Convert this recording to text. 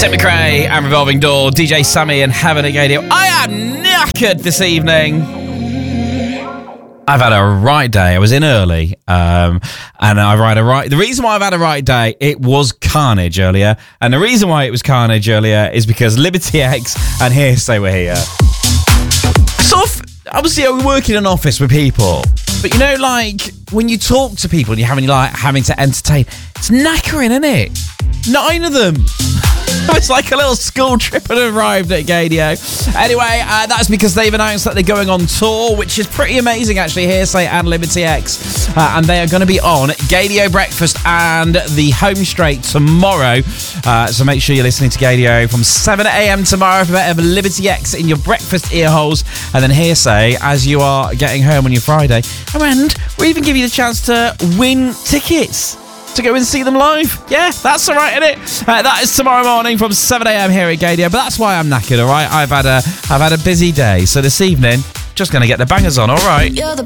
Tim McRae and Revolving Door, DJ Sammy and Heaven at Gadio. I am knackered this evening. I've had a right day. I was in early, and I've had a right. The reason why I've had a right day, it was carnage earlier, and the reason why it was carnage earlier is because Liberty X and Hearsay were here. Sort of, obviously, we're working in an office with people, but you know, like when you talk to people and you're having to entertain, it's knackering, isn't it? 9 of them. It's like a little school trip had arrived at Gadio. Anyway, that's because they've announced that they're going on tour, which is pretty amazing, actually. Hearsay and Liberty X. And they are going to be on Gadio Breakfast and the Home Straight tomorrow. So make sure you're listening to Gadio from 7 a.m. tomorrow for a bit of Liberty X in your breakfast ear holes. And then Hearsay as you are getting home on your Friday. And we'll even give you the chance to win tickets to go and see them live. Yeah, that's all right, isn't it? That is tomorrow morning from 7 a.m. here at Gadio. But that's why I'm knackered, all right? I've had a busy day. So this evening, just going to get the bangers on, all right?